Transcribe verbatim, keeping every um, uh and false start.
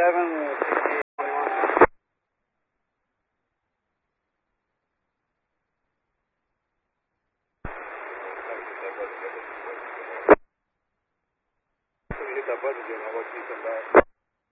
seven. Hit that button again. I'll let you come back.